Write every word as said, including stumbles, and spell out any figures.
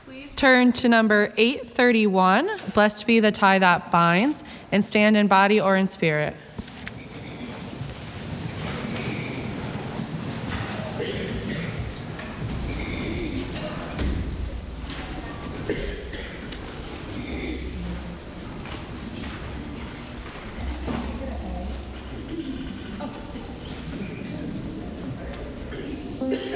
Please turn to number eight thirty-one, Blessed Be the Tie That Binds, and stand in body or in spirit.